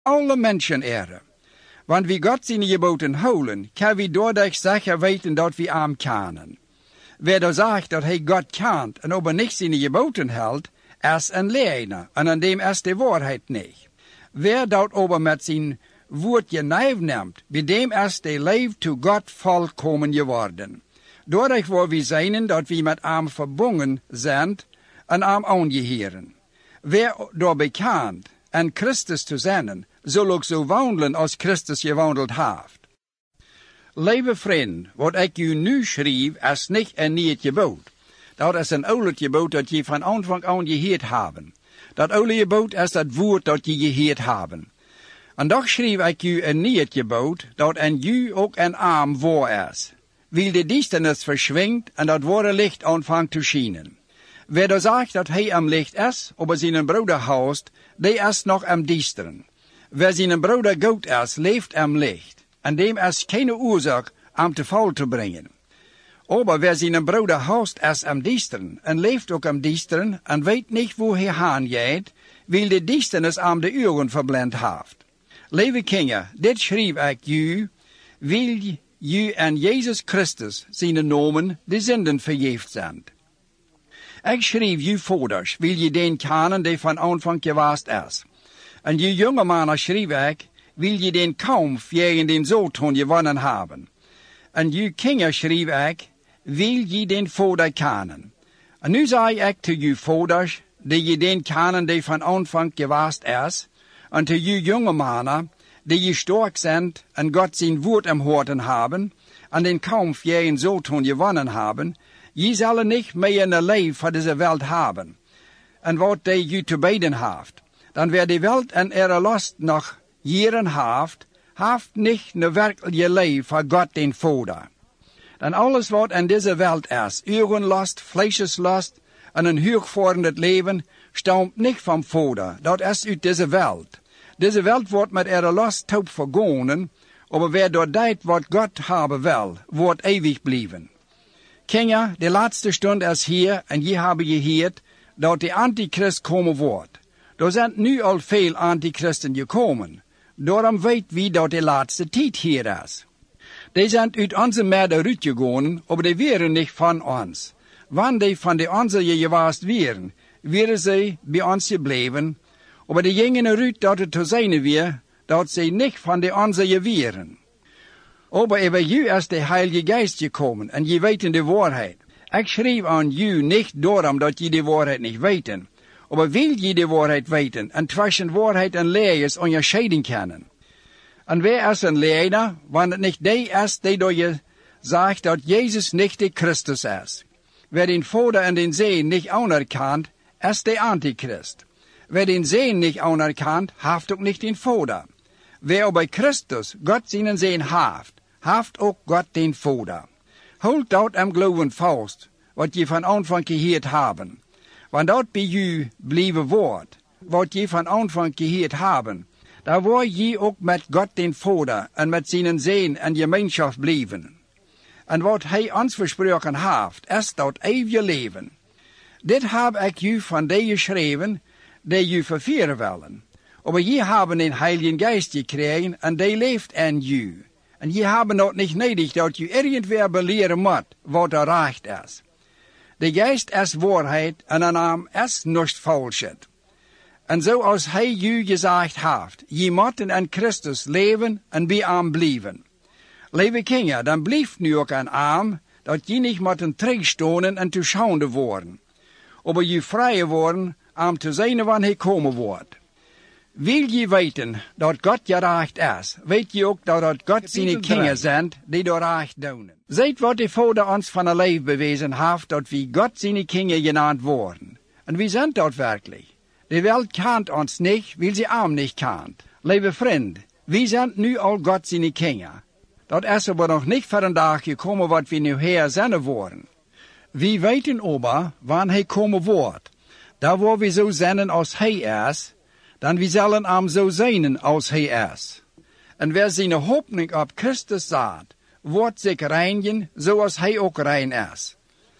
alle mensen eren. Want wie God zijn geboten houden, kan wie doordat zeker weten dat wie hem kennen. Wie dan zegt dat hij God kent en aber niet zijn geboten houdt, is een leugenaar en aan dem is de waarheid niet. Wie dat aber met zijn woordje neef neemt, bij dem is de leven toe God volkomen geworden. Doordat waar we zijn dat we met hem verbonden zijn en hem aangeheren. Wie door bekend en Christus te zijn, zal ook zo wandelen als Christus gewandeld heeft. Lieve vriend, wat ik u nu schreef, is niet een nieuw gebod. Dat is een oud gebod dat je van aanvang aan gehoord hebben. Dat oude gebod is dat woord dat je gehoord hebben. En toch schreef ik u een nieuw gebod, dat in u ook een arm waar is. Wil de duisternis verschwindt en dat ware licht aanvangt te schijnen. Wie dan zegt dat hij am licht is, aber zijn broeder haast, die is nog am duisteren. Wie zijn broeder goed is, leeft am licht. En dem is geen oorzaak am te val te brengen. Aber wie zijn broeder haast is am duisteren, en leeft ook am duisteren, en weet niet hoe hij heen gaat, wil de duisternis am de ogen verblind heeft. Lieve kinderen, dit schreef ik u, wil u en Jezus Christus zijn namen de zinden vergeefd zijn. Ik schreef u vaders, wil je den kennen die van aanvang geweest is. En je jonge mannen schreef ik, wil je den kampf tegen den Satan gewonnen hebben. En je kinderen schreef ik, wil je den vader kennen. En nu zei ik te je vaders, die je den kennen die van aanvang geweest is, en te je jonge mannen, die je sterk zijn en God zijn woord im Horten hebben, en den kampf tegen Satan gewonnen hebben, je zullen niet meer een leven voor deze wereld hebben. En wat die je te beden heeft, dan weer de wereld en er last nog jaren heeft niet een werkelijke leven voor God den Vader. Dan alles wat in deze wereld is, urenlast, vleescheslast en een hoogvorderend leven, stamt niet van Vader. Dat is uit deze wereld. Deze wereld wordt met er last taub vergonen, maar wer door deed wat God hebben wil, wordt eeuwig blijven. Kinderen, de laatste stund is hier en je hebben gehoord dat de antichrist komen wordt. Er zijn nu al veel antichristen gekomen. Daarom weet wie dat de laatste tijd hier is. Die zijn uit onze midden uitgegaan, maar die waren niet van ons. Wanneer die van de onze geweest waren, waren ze bij ons gebleven, maar die gingen eruit dat het te zijn weer, dat ze niet van de onze waren. Aber über u is de Heilige Geist gekomen en je weten de waarheid. Ik schreef aan u niet daarom dat je de waarheid niet weten, maar wil je de waarheid weten en tussen waarheid en leugens onderscheiden kunnen. En wie is een leugenaar, wanneer het niet die is die door je zegt dat Jezus niet de Christus is. Wie den Vader en den Zoon niet anerkent, is de Antichrist. Wie den Zoon niet anerkent, heeft ook niet den Vader. Wie aber Christus Gott seinen Zoon heeft ook God den Vader. Houd dat am geloven vast, wat je van aanvang gehoord hebben. Want dat bij u blijven wordt, wat je van aanvang gehoord hebben, daar word je ook met God den Vader en met zijn Zoon en gemeenschap blijven. En wat hij ons versproken heeft, is dat eeuwige leven. Dit heb ik u van die geschreven, die u vervieren willen. Maar je hebben een Heilige Geist gekregen en die leeft in u. En je hebben dat niet nodig dat je irgendwer beleren moet wat er recht is. De Geest is waarheid en aan hem is niets falschheid. En zoals hij u gezegd heeft, je moet in Christus leven en bij hem blijven. Lieve kinderen, dan blijft nu ook aan hem dat je niet moet terugstonen en te schande worden. Maar je vrij worden om te zijn wanneer hij komen wordt. Wil je weten dat God gerecht is, weet je ook dat God zijn kinderen zijn die door recht doen. Ziet wat de Vader ons van een leven bewezen heeft, dat we God zijn kinderen genaamd worden. En wie zijn dat werkelijk? De wereld kent ons niet, wil ze hem niet kent. Lieve vriend, we zijn nu al God zijn kinderen. Dat is aber nog niet voor een dag gekomen wat we nu hier zijn worden. We weten aber, wanneer hij komen wordt. Daar waar we zo zijn als hij is, dan we zullen hem zo zijn als hij is. En wer zijn hoopning op Christus zet, wordt zich reinigen zoals hij ook rein is.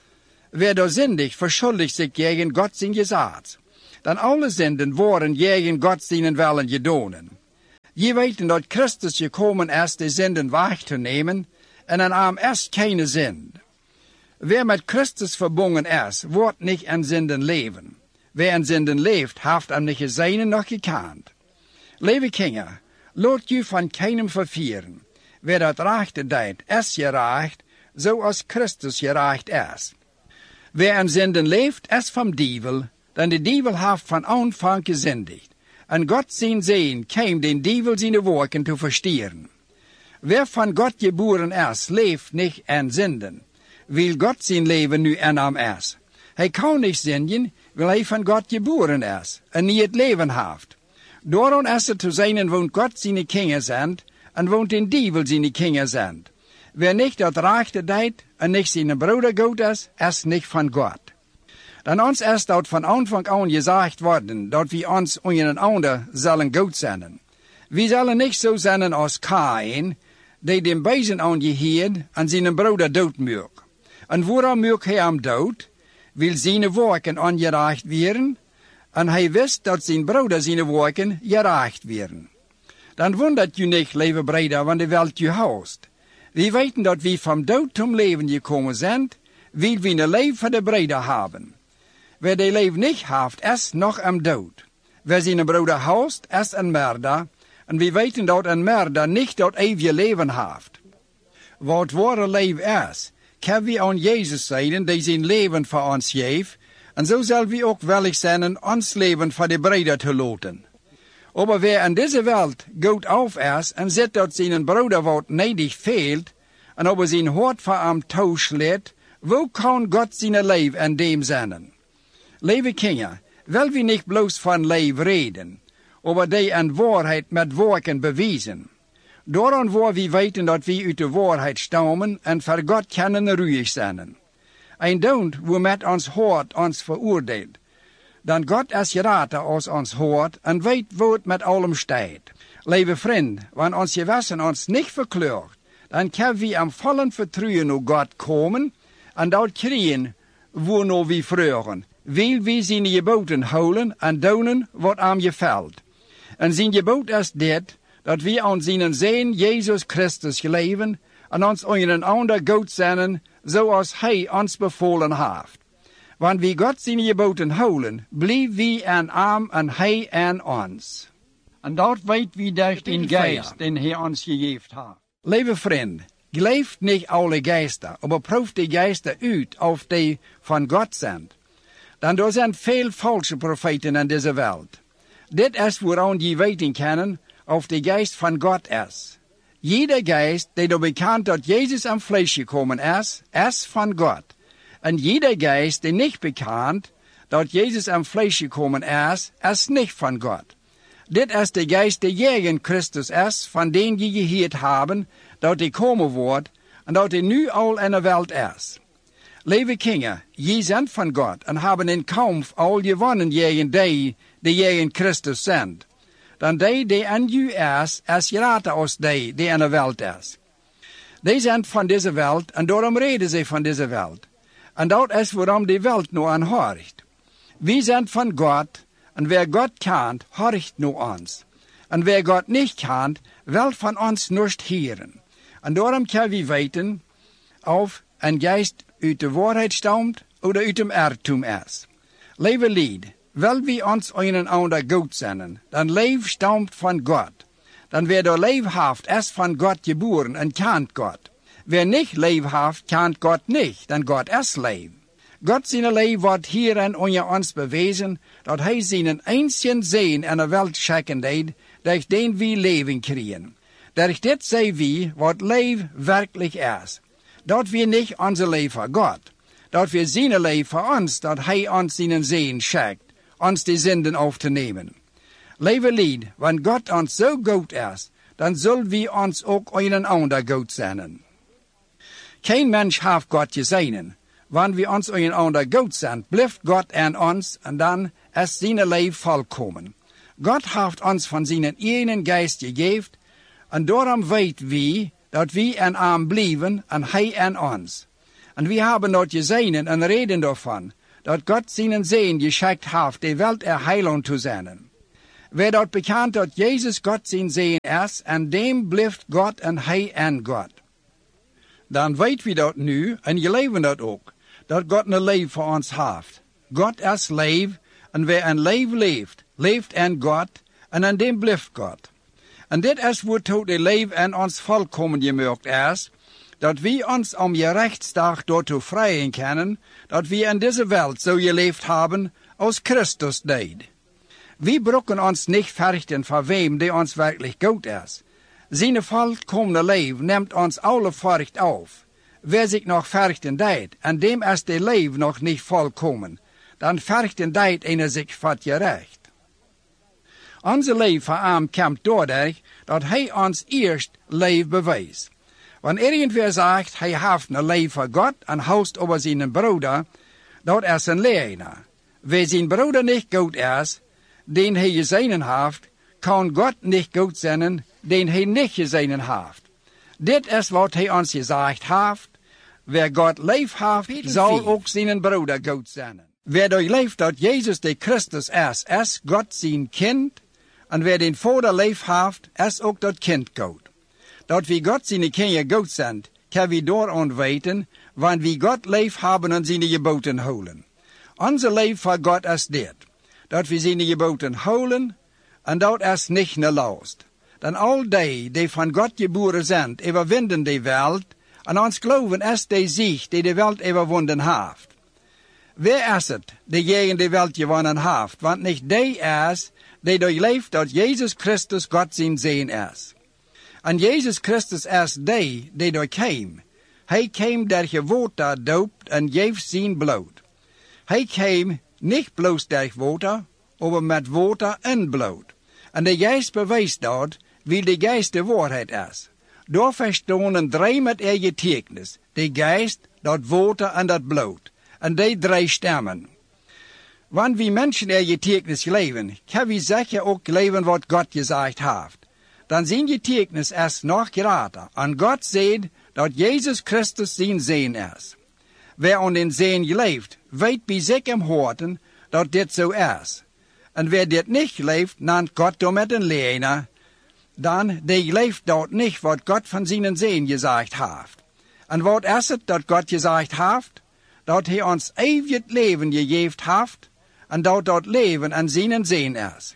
Wer door zindig verschuldigt zich tegen God zijn gezet, dan alle zinden worden tegen God zijn willen gedaan. Je weten dat Christus gekomen is de zinden weg te nemen en een arm is keine zind. Wer met Christus verbonden is, wordt niet aan zinden leven. Wer aan zinden leeft, heeft hem niet gezien noch gekend. Lieve kinderen, laat je van keinem vervieren. Wer dat rechte deed, is gerecht, zoals Christus gerecht is. Wer aan zinden leeft, is van dievel, dan de dievel heeft van aanvang gezindigd. En God zijn zin kwam den dievel zijn werken te verstieren. Wer van God geboren is, leeft niet aan zinden, wil God zijn leven nu aan hem is. Hij kan niet zinden, wil hij van God geboren is, en niet het leven heeft. Daarom is het te zijn woont God zijn kinderen zijn, en woont den dievel zijn kinderen zijn. Wer niet dat rechte deed, en niet zijn broeder goed is niet van God. Dan ons is dat van aanvang aan gezegd worden, dat we ons een ander zullen goed zijn. We zullen niet zo zijn als Kain, die den bezen aangeheerd en zijn broeder doodmaakt. En waarom maakt hij hem dood? Wil zijn werken ongerecht werden, en hij wist dat zijn broeder zijn werken gerecht werden. Dan wondert je niet, lieve broeder, want de wereld je houst. We weten dat we van dood tot leven gekomen zijn, wil we een leven van de broeder hebben. Wer de leven niet heeft, is nog am dood. Wer zijn broeder houst, is een merder, en we weten dat een merder niet dat eeuwige leven heeft. Wat ware leven is, kan we aan Jezus zeggen, die zijn leven voor ons geeft, en zo zal we ook willig zijn ons leven voor de broeder te laten. Maar wer in deze wereld goed af is, en ziet dat zijn broeder wat nedig veelt, en over zijn hart voor hem toeslaat, hoe kan God zijn leven in dem zijn? Lieve kinderen, wil we niet bloos van leven reden, maar die in waarheid met werken bewijzen. Daarom waar we weten dat we uit de waarheid stammen en voor God kunnen ruig zijn. En don't we met ons hart ons veroordeelt. Dan God is gerater als ons hart en weet wat het met allem staat. Lieve vriend, wanneer ons gewissen ons niet verkleurt, dan kunnen we am vollen vertrouwen naar God komen en dat krijgen waarnaar we vragen. Wil we zijn geboden houden en doen wat hem gevalt. En zijn gebod is dit, dat we aan zijn Zoon Jezus Christus geleven en ons een ander goed zijn, zoals hij ons bevolen heeft. Want wie God zijn geboden houden, blijven we aan hem en hij aan ons. En dat weet we durch den Geist, den hij ons gegeven heeft. Lieve vriend, geloof niet alle geesten, maar proef de geesten uit of die van God zijn. Dan er zijn veel falsche profeten in deze wereld. Dit is waaraan je weten kan of de geest van God is. Jeder geest die er bekend dat Jezus aan vlees gekomen is van God. En jeder geest die niet bekend dat Jezus aan vlees gekomen is niet van God. Dit is de geest die tegen Christus is, van den je gehoord hebben, dat hij komen wordt en dat hij nu al in de wereld is. Lieve kinderen, je zijn van God en hebben in kampf al gewonnen tegen die tegen Christus zijn. Dan die in u is greater als die in de wereld is. Die zijn van deze wereld en daarom reden ze van deze wereld. En dat is waarom de wereld nu aan hoort. We zijn van God en wer God kent, hoort nu ons. En wer God niet kent, wil van ons niet horen. En daarom kan we weten of een geest uit de waarheid stamt of uit dem Irrtum is. Lieve lied, wil we ons een ander goed zijn, dan leven stamt van God. Dan wer door leven heeft, is van God geboren en kent God. Wer niet leven heeft, kent God niet, dan God is leven. God zijn leven wordt hierin onder ons bewezen, dat hij zijn einzigen Zoon in de wereld schikken deed, durch den we leven krijgen. Durch dit zijn we wat leven werkelijk is. Dat we niet onze leven voor God, dat we zijn leven voor ons, dat hij ons zijn Zoon schikt, ons de zinden af te nemen. Lieve lied, wanneer God ons zo goed is, dan zullen we ons ook een ander goed zijn. Geen mens heeft God gezien. Wanneer we ons een ander goed zijn, blijft God aan ons en dan is zijn leven volkomen. God heeft ons van zijn ene geest gegeven en daarom weten we dat we aan hem blijven en hij aan ons. En we hebben dat gezien en reden daarvan, dat God zijn Zoon geschikt heeft de wereld heiland te zijn. werd dat bekend dat Jezus God zijn zegen is, en dem blijft God en hij en God. Dan weten we dat nu, en je leven dat ook, dat God een leven voor ons heeft. God is leven, en wie een leven leeft, leeft in God, en aan dem blijft God. En dit is waartoe de leven in ons volkomen gemaakt is, dat we ons om je rechtsdag daartoe vrijen kunnen, dat we in deze wereld zo geleefd hebben, als Christus deed. We brokken ons niet verrichten van wem die ons werkelijk goed is. Zijn volkomene leven neemt ons alle verricht af. Wie zich nog verrichten deed, en dem is de leven nog niet volkomen, dan verrichten deed ene zich wat gerecht. Onze leven van hem komt doordat dat hij ons eerst leven bewijst. Wanneer irgendwer zegt, hij heeft een leven voor God en houdt over zijn broeder, dat is een leeraar. Wie zijn broeder niet goed is, den hij gezenen heeft, kan God niet goed zijn, den hij niet gezenen heeft. Dit is wat hij ons gezegd heeft. Wie God lief heeft, zal ook zijn broeder goed zijn. Wie doorleeft dat Jezus de Christus is God zijn kind. En wie den Vader lief heeft, is ook dat kind goed. Dat wie God zijn kinderen goed zijn, kan we door weten, want wie God lief hebben en zijn geboten houden. Onze lief voor God is dit, dat we zijn geboten houden, en dat is niet een last. Dan al die van God geboren zijn, overwinnen de wereld, en ons geloven is de zicht die de wereld overwonnen heeft. Wie is het, die de wereld gewonnen heeft, want niet die is, die doorleeft dat Jezus Christus God zijn zegen is. En Jezus Christus is die doorkwam. Hij kwam door water doopt en geeft zijn bloed. Hij kwam niet bloos door water, maar met water en bloed. En de geest bewijst dat, wie de geest de waarheid is. Door verstonen drie met getuigenis, de geest, dat water en dat bloed. En die drie stemmen. Want wie mensen getuigenis leven, kan we zeker ook leven wat God gezegd heeft. Dan zijn getuigenis is nog groter. En God zegt dat Jezus Christus zijn zegen is. Wie aan den zegen geleefd, weet bij zich im harten dat dit zo is. En wie dit niet leeft, nandt God door met een leeraar, dan die leeft dat niet wat God van zijn zegen gezegd heeft. En wat is het dat God gezegd heeft? Dat hij ons eeuwig leven gegeven heeft, en dat leven aan zijn zegen is.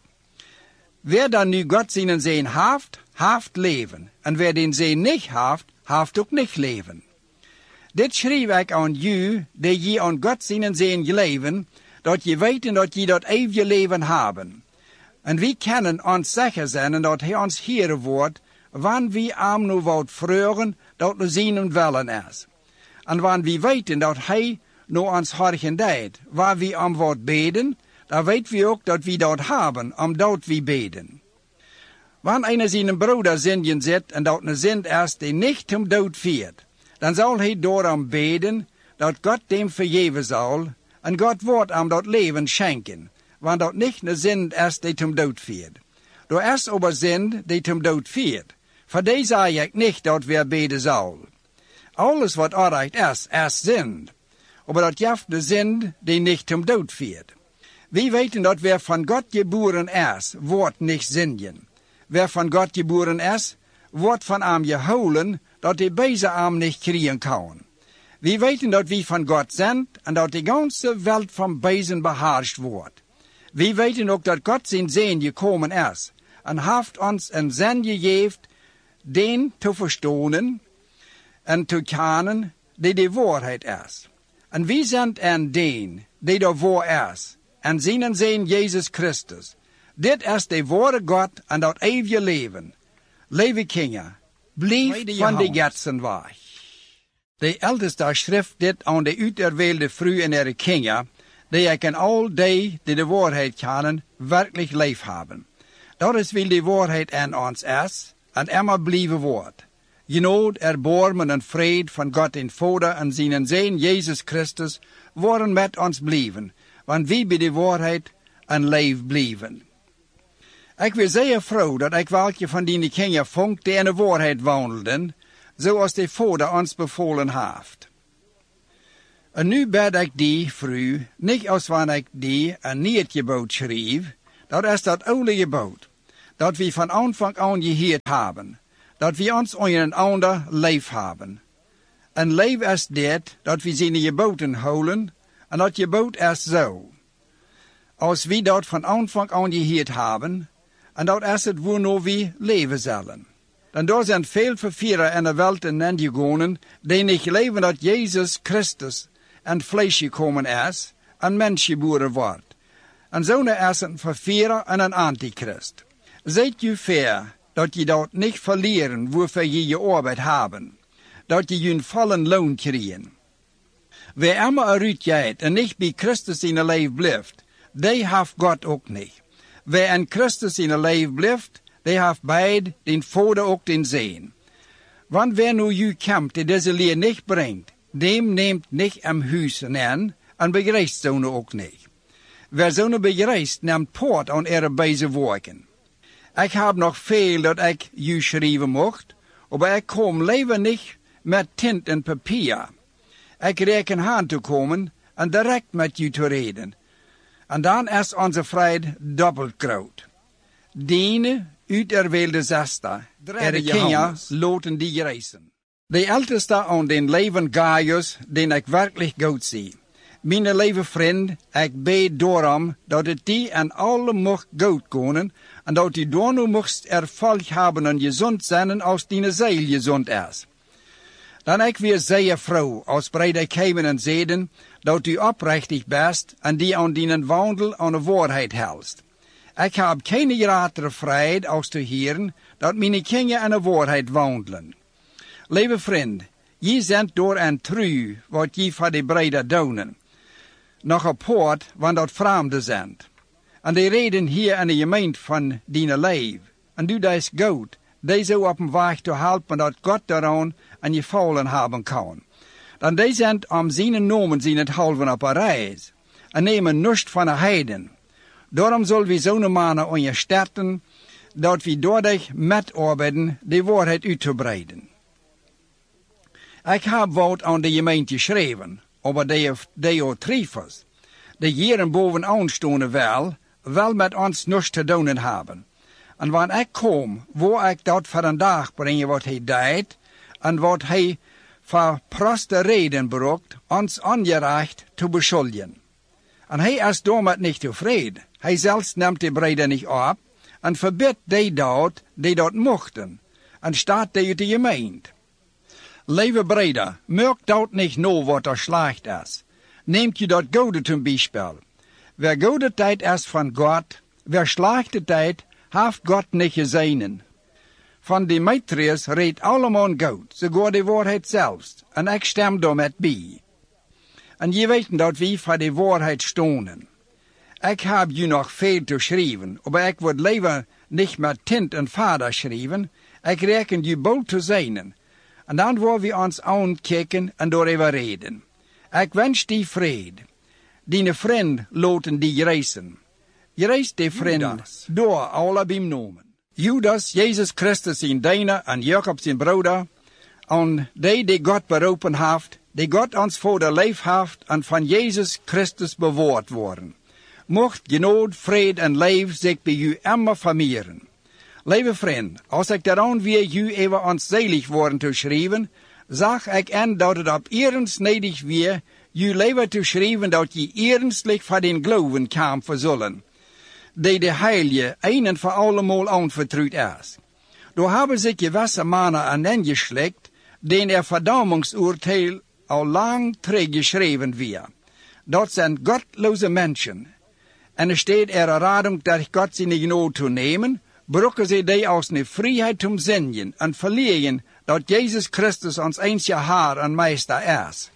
Wie dan nu God zijn zegen heeft leven. En wie den zegen niet heeft ook niet leven. Dit schrijf ik aan u, die je aan God zijn zegen leven, dat je weten dat je dat eeuwige leven hebben. En we kunnen ons zeker zijn dat hij ons Heer wordt, wanneer we hem nu wat vragen, dat we zijn willen is. En wanneer we weten dat hij nu ons harten deed, waar we hem wat beden, dan weten we ook dat we dat hebben, omdat we beden. Wanneer een zijn broeder zinden zit en dat een zin is die niet hem dood viert, dan zal hij door hem beden, dat God hem vergeven zal, en God wordt hem dat leven schenken, want dat niet een zin is die hem dood viert. Er is aber zin die hem dood viert. Voor die zei ik niet dat we beden zal. Alles wat onrecht is zin. Maar dat heeft de zin die niet hem dood viert. We weten dat wer van God geboren is, wordt niet zingen. Wer van God geboren is, wordt van hem gehouden, dat hij deze hem niet krijgen kan. We weten dat we van God zijn en dat de ganze wereld van bezen beheerst wordt. We weten ook dat God zijn zegen gekomen is en heeft ons een zin gegeven, den te verstaan en te kennen die de waarheid is. En we zijn en den die de waar is, en zijn zegen Jezus Christus. Dit is de ware God en dat eeuwige leven. Lieve kinderen, blijf van de getsen weg. De älteste schrift dit aan de uiterweelde vrouw en haar kinderen, die ik en al die de waarheid kennen, werkelijk lief hebben. Dat is wil de waarheid in ons is, en immer blijven wordt. Genot, erbarmen en vrede van God en Vader en zijn Zoon Jezus Christus worden met ons blijven, want wie bij de waarheid en leef blijven. Ik wil zeer vroeg dat ik welke van die kinderen vond die in de waarheid wandelden, zoals de Vader ons bevolen heeft. En nu bid ik die vrouw, niet als wanneer ik die een niet gebod schreef, dat is dat oude gebod, dat we van aanvang aan gehoord hebben, dat we ons aan een ander lief hebben. En lief is dit, dat we zijn geboden houden, en dat gebod is zo. Als we dat van aanvang aan gehoord hebben, en dat is het waardoor we leven zullen. Dan er zijn veel vervierer in de wereld ingegaan, die niet leven dat Jezus Christus en vlees gekomen is, en mens geboren wordt. En zo'n is een vervierer en een antichrist. Zijt u ver, dat je dat niet verleren, waarvoor je je arbeid hebben, dat je een vollen loon krijgen. Wie immer eruit gaat en niet bij Christus in het leven blijft, die heeft God ook niet. Wie in Christus in het leven blijft, die heeft beide den Vader ook den Zoon. Want wer nu u komt die deze leer niet brengt, dem neemt niet am huizen aan en begrijpt zo'n ook niet. Wer zo'n begrijpt, neemt poort aan deze werken. Ik heb nog veel dat ik u schrijven mocht, maar ik kom leven niet met tint en papier. Ik reken aan te komen en direct met u te reden. En dan is onze vrede dubbel groot. Diene uit der wilde zester, de Kenia loten die reizen. De älteste aan den leven Gaius, den ik werkelijk goed zie. Mijn lieve vriend, ik bid daarom dat het die en alle mocht goed kunnen, en dat die door nu mocht erfolg hebben en gezond zijn als die ziel gezond is. Dan ik weer zeer vrouw, als breide kemen en zeden, dat u oprechtig best en die aan die wandel aan de waarheid helst. Ik heb geen grotere vrijheid als te heren, dat mijn kinderen aan de waarheid wandelen. Lieve vriend, je zendt door en trouw wat je voor de breide doen. Nog een poort, want dat vreemde zendt. En die reden hier in de gemeente van die leven. En doe dat goed, deze op een weg te helpen dat God daaraan en je vallen hebben kan. Dan die zijn om zijn nomen zijn het halven op een reis. En nemen nust van de heiden. Daarom zullen we zo'n mannen aan je starten, dat we doordat met arbeiden de waarheid uit te breiden. Ik heb wat aan de gemeente geschreven, maar de triefers, de hier bovenaan stonden wel met ons niets te doen hebben. En wanneer ik kom, waar ik dat voor een dag brengen wat hij deed, en wat hij voor proste reden broekt, ons ongerecht te beschuldigen. En hij is daarmee niet tevreden. Hij zelfs neemt de breiden niet op, en verbiedt die dat mochten, en staat die uit de gemeente. Lieve breder, merk dat niet nou wat er slecht is. Neemt je dat goede ten bijspel. Wer goede tijd is van God, wer slechte tijd, heeft God niet gezien. Van Demetrius redt allemaal goed, sogar de waarheid zelfs, en ik stem daar met bij. En je weet dat we voor de waarheid stonden. Ik heb je nog veel te schrijven, maar ik word liever niet met tint en vader schrijven, ik reken je bold te zijn. En dan worden we ons aankijken en daarover reden. Ik wens die vrede. Die vriend loten die reizen. Je reist die vriend door alle bemnomen. Judas, Jezus Christus zijn diener en Jacob zijn broeder. En die God beroepen heeft, die God ons voor de leef heeft en van Jezus Christus bewoord worden. Mocht genood, vrede en leef zich bij u immer vermeerderen. Lieve vriend, als ik daaraan weer u even ons zelig worden te schrijven, zag ik en dat het op eerens nedig weer u leven te schrijven dat je eernstig voor den geloven kan verzullen, die de heilige een en voor allemaal aanvertrouwd is. Door hebben zich gewisse mannen aan ingeslikt, die verdammingsoordeel al lang teruggeschreven weer. Dat zijn godloze mensen. En er staat er een rading dat God zijn genade te nemen, brokken ze die als een vrijheid te zingen en verliezen dat Jezus Christus ons einzige Heer en Meester is.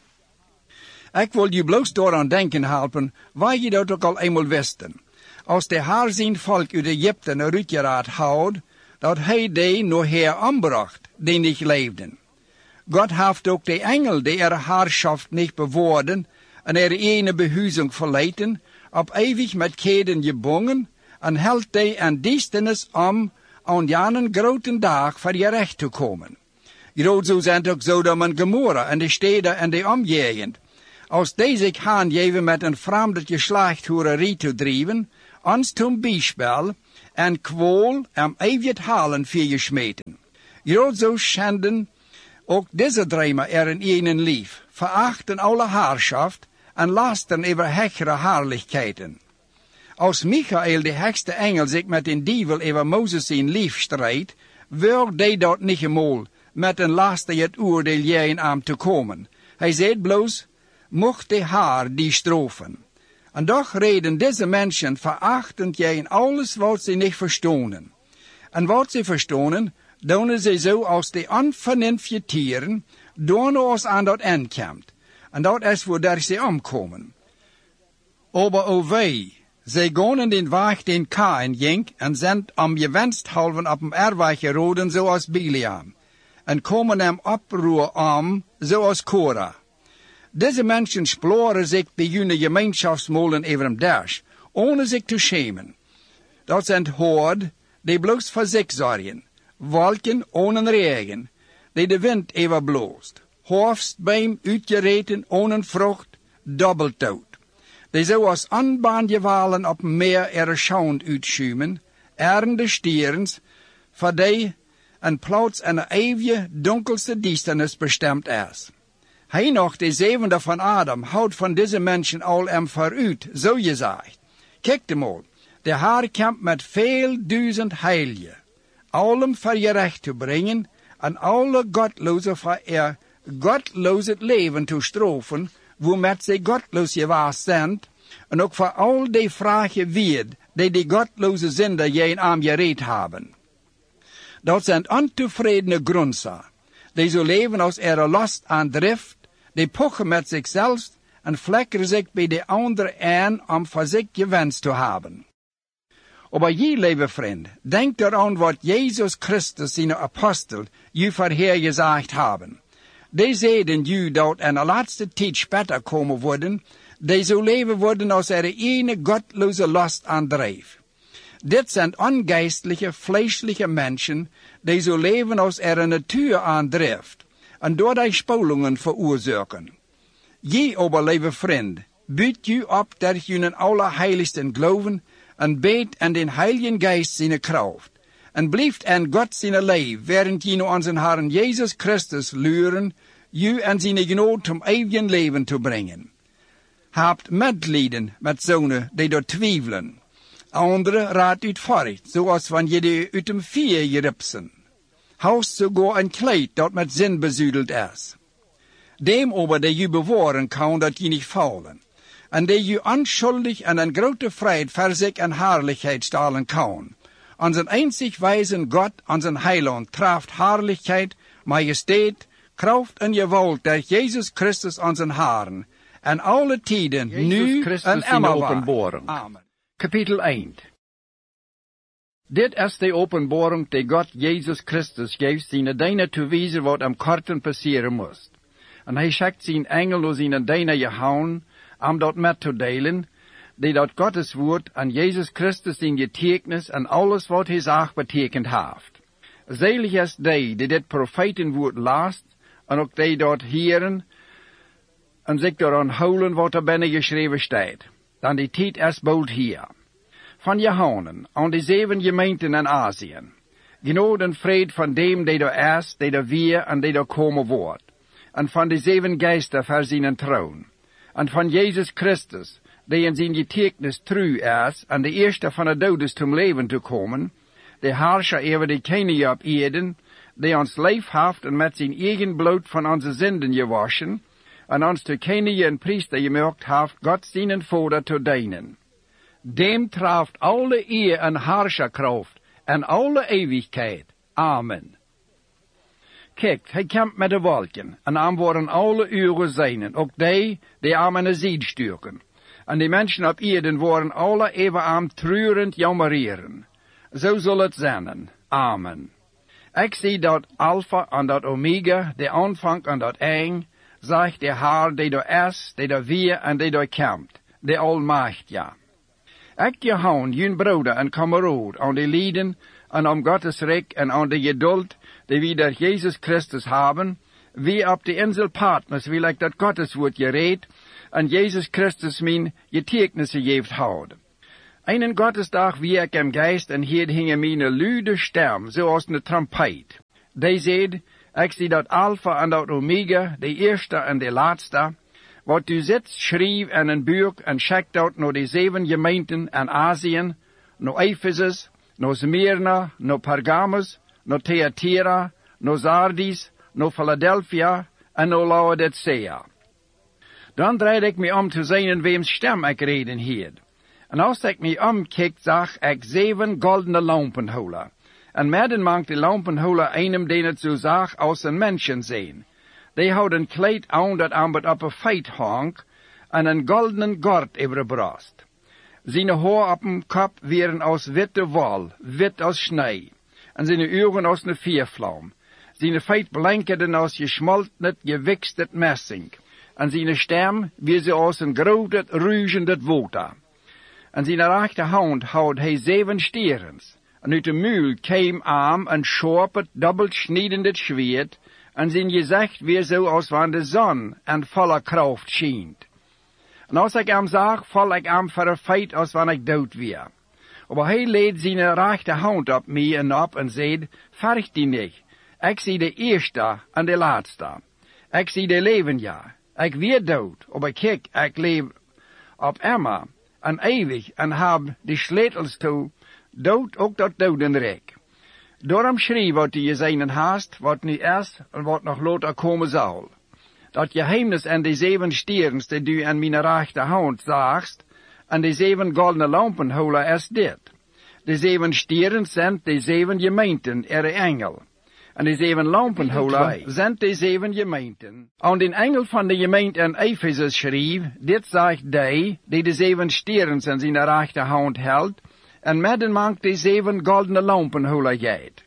Ik wil je bloos daaraan denken helpen, waar je dat ook al eenmaal wisten. Als de Heer zijn volk uit Egypte uitgeraad houdt, dat hij die nog her aanbracht, die niet leefden. God heeft ook de engel die er heerschaft niet bewoorden en er ene behuizing verleiden, op eeuwig met keden gebonden, en held die aan duisternis om aan jaren grote dag voor je recht te komen. Groot zo zijn ook Sodom en Gomorra en de steden en de omgegend. Als deze zich aangeven met een vreemde geslachthoererie te drijven, ons zum bijspel en kwol en eeuwig halen voor je smeten. Groot zo schenden ook deze dreimer in ihnen lief, verachten alle haarschaft en lasten over hechere haarlichkeiten. Als Michael, de hekste engel, zich met den dievel over Mozes in lief strijdt, wil hij dat niet eenmaal met een laster het oordeel jeen aan te komen. Hij zegt bloos, mocht de haar die strofen. En doch reden deze mensen verachtend jeen alles wat ze niet verstonen. En wat ze verstonen, doen ze zo als de onvernünftige tieren, doen als aan dat eind komt. En dat is waar ze omkomen. Aber o wei, zij gaan in den weg den Kain ging en zijn om gewenst halven op hem erweg geroden zoals Biliam. En komen hem oproer om zoals Korah. Deze mensen sploren zich bij hun gemeenschapsmolen over hem dash, ohne zich te schemen. Dat zijn hoord, die bloos voor zich zorgen, wolken ohne regen, die de wind even bloost, hoofdbeem uitgereten ohne vrucht, dobbeldood. Die zo als onbaangewalen op meer er schauwend uitschuimen, de stierens, voor die een plaats en een eeuwige donkelste duisternis bestemd is. Hij nog, de zevende van Adam, houdt van deze mensen al vooruit, zo gezegd. Kijk de mal, de Heer komt met veel duizend heiligen, allem voor je recht te brengen, en alle godlozen voor godloos het leven te strofen, waarmet zij godloos gewaast zijn, en ook voor al die vragen weer, die godloze zinder jeen aan gereed hebben. Dat zijn ontevredene grunzer, die zo leven als last aan drift, die pochen met zichzelf en vlekkeren zich bij de anderen aan om voor zich gewenst te hebben. Aber je, lieve vriend, denk eraan wat Jezus Christus zijn apostel je voorheer gezegd hebben. Die zeiden je dat in de laatste tijd spetter komen worden, die zo leven worden als ene godloze last aandrijft. Dit zijn ongeistelijke, vleeselijke mensen, die zo leven als natuur aandrijft, en door die spolingen veroorzaken. Je, aber lieve vriend, biedt je op dat je in allerheiligsten geloven, en beet en den Heiligen Geist zijn kracht, en blijft en God zijn leven, während je aan zijn Herrn Jezus Christus luren, je en zijn genoot om eeuwig leven te brengen. Hebt medelijden met zonen die door twijfelen. Anderen raad uit voort, zoals van je uit hem vier geripsen. Houst sogar een kleed dat met zin bezudeld is. Dem aber, die je bewaren kan dat je niet faulen. En die je onschuldig en een grote vrijheid voor zich en herrlichheid stalen kan. Aan zijn einzig wijzen God, aan zijn heiland, traft herrlichheid, majesteit, kracht en gewalt der Jezus Christus aan zijn Herren, en alle tijden, nu en immer. Amen. Kapitel 1. Dit is de openbaring die God Jezus Christus geeft zijn diener te wijzen wat am korten passeren moest. En hij schickt zijn engel door zijn diener gehouden, om dat met te delen, die dat Gottes woord aan Jezus Christus zijn getekend en alles wat hij zag betekend heeft. Zelig is die dit profetenwoord laast, en ook die dat heren, en zich daaraan houden wat er binnen geschreven staat. Dan die tijd is bold hier. Van Johannen aan de 7 gemeenten in Azië. Genood en vrede van dem die er is, die er weer en die er komen wordt. En van de 7 geesten voor zijn troon. En van Jezus Christus, die in zijn getekens trouw is, en de eerste van de doden om leven te komen, de heerscher over de koningen op aarde, die ons leef heeft en met zijn eigen bloed van onze zinden gewaschen, en ons de koningen en priester gemaakt heeft, God zijn Vader te dienen. Dem traft alle eer en heerscherkracht en alle eeuwigheid. Amen. Kijk, hij komt met de wolken, en aan worden alle uren zijn, ook die aan een zijd sturen. En die mensen op aarde worden alle even aan treurend jammerieren. Zo zal het zijn. Amen. Ik zie dat Alpha en dat Omega, de aanvang en dat eind, zegt de Heer die er is, die er weer en die er komt, de Almachtige. Ik gehouden, jun broeder en kameraad, aan de lijden en om Gottes rijk en aan de geduld die we door Jezus Christus hebben, wie op de insel Patmos wil ik dat Gottes woord gereed en Jezus Christus mijn getekenissen heeft houden. Einen Gottesdag wie ik im geest en hier hing mij een luide stem, zoals een trompet. Die zei, ik zie dat Alpha en dat Omega, de eerste en de laatste. Wat u zit, schreef en een boek en schickt uit naar de 7 gemeenten in Azië, naar Ephesus, naar Smyrna, naar Pergamus, naar Thyatira, naar Sardis, naar Philadelphia en naar Laodicea. Dan draaide ik me om te zien weems stem ik reden hier. En als ik me omkeek, zag ik 7 goldene lampenholen. En midden maakt de lampenholen einem die het zo zag als een mensen zijn. Die houden een kleed aan dat ambet op een feit hangt, en een goldenen gord over de borst. Zijn haar op een kop waren als witte wol, wit als snee, en zijn ogen als een vuurvlam. Zijn feit blankerden als geschmoltenet, gewikstedt messing, en zijn stem wie ze als een groot ruizendet water. En zijn rechterhand houdt hij 7 stierens, en uit de muil kwam een scherp, dubbelschneidendet zwaard, en zijn gezicht weer zo als wanneer de zon en volle kracht schijnt. En als ik hem zag, val ik hem voor een feit als wanneer ik dood weer. Maar hij leed zijn rechterhand op mij en op en zei, verg die niet. Ik zie de eerste en de laatste. Ik zie de leven, ja. Ik weer dood, maar kijk, ik leef op Emma en eeuwig en heb de sleutels toe, dood ook dat dodenrijk. Daarom schreef wat je zijn haast, wat nu is en wat nog later komen zal. Dat geheimnis en de 7 stierens die du in mijn rechterhand zagst, en de 7 goldene lampenholen is dit. De 7 stierens zijn de 7 gemeenten, engel. En de 7 lampenholen zijn de 7 gemeenten. Aan de engel van de gemeente in Ephesus schreef, dit zegt die de 7 stierens in zijn rechterhand houdt, en midden maakt de 7 goldene lampenholen gaat.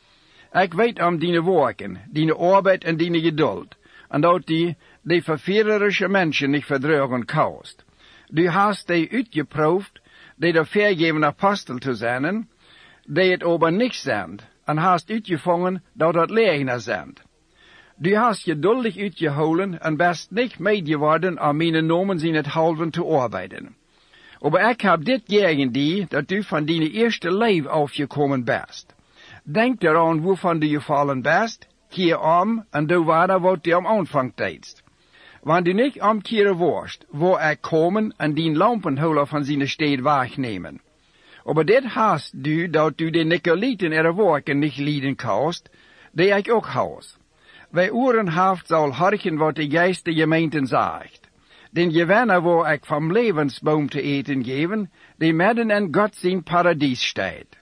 Ik weet om die werken, die arbeid en die geduld, en dat die ververerische mensen niet verdrugen kost. Du hast die uitgeproefd, die de vergeven apostel te zijn, die het aber niet zijn, en hast uitgevangen dat het leugenaar zijn. Du hast geduldig uitgehouden en best niet meegeworden om mijn nomen zijn het halven te arbeiden. Maar ik heb dit tegen die, dat du van die eerste leven afgekomen bent. Denk eraan waarvan du gevallen bent, keer om en doe wat du am aanvang deedst. Wanneer du niet omkeren worst, waar ik komen en die lampenholen van zijn stad wegnemen. Maar dit hast du, dat du de Nicolaiten er werken niet lieden kost, die ik ook houd. Wij oren haft zal harken wat de geest de gemeenten zegt. Den gewenner waar ik van levensboom te eten geven, die midden in God zijn paradies staat.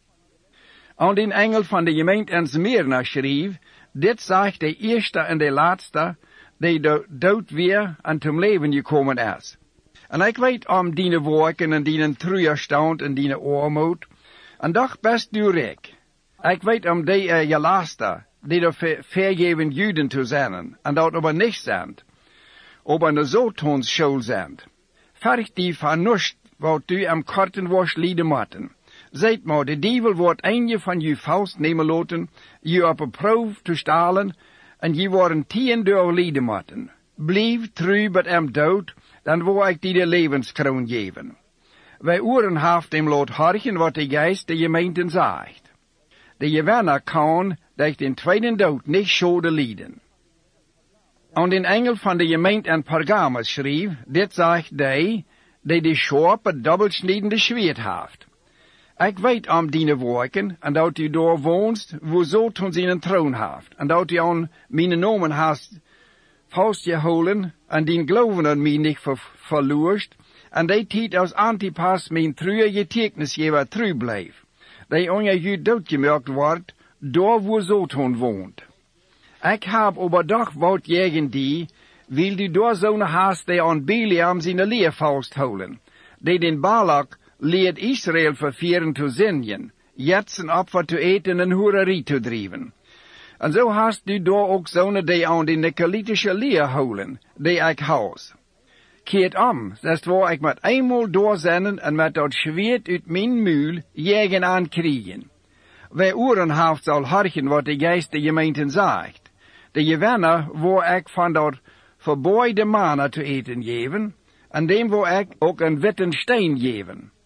Aan den engel van de gemeente in Smyrna schreef, dit zegt de eerste en de laatste, die dood weer en zum leven gekomen is. En ik weet om die werken en die treurstand en die armoed, en doch best du rijk. Ik weet om die gelasten, die de vergeven Juden te zijn, en dat aber niet zijn, aber een zootonschool zijn. Verg die van nust, wat u am korten was lieden moeten. Zijt maar, de dievel wordt eentje van je faust nemen laten, je op een proef te stalen, en je worden 10 door lieden moeten. Blijf trouw met hem dood, dan wil ik die de levenskroon geven. Wij oren haft hem laat harken wat de geest de gemeenten zegt. De gewenner kan dat den tweede dood niet schade lijden. Aan den engel van de gemeente in Pergamus schreef, dit zegt die de scherpe dubbelsnijdende zwaard heeft. Ik weet om die werken, en dat u daar woonst, wo zo toen zijn troon heeft, en dat u aan mijn nomen hast vastgehouden, en die geloven aan mij niet verloorst, en die tijd als Antipas mijn trouwe getekensgever trouw bleef, die aan je doodgemerkt wordt, daar wo zo toen woont. Ik heb aber doch wat tegen die, wil du door zo'n haast die aan Biliam zijn leer vasthouden, die den Balak leert Israël vervieren te zingen, jetzt een opfer te eten en hoererie te drijven. En zo hast du daar ook zo'n die aan de Nicolitische leer houden, die ik houd. Keert om, dat waar ik met eenmaal doorzenden en met dat zwaard uit mijn muil jegen aan kriegen. Wij oren haft zal harken wat de geest de gemeenten zegt. De gewenner waar ik van dat verboeide manna te eten geven, en dem waar ik ook een witte steen geven.